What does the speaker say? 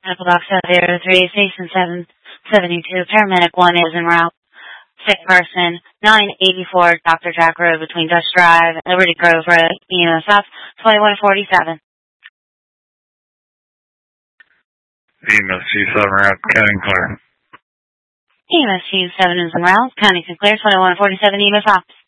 Medical Doc 703, Station 772, Paramedic 1 is en route. Sick person, 984 Dr. Jack Road between Dutch Drive and Liberty Grove Road, EMS up, 2147. EMS G7 route, County clear. EMS G7 is en route, County clear, 2147, EMS ops.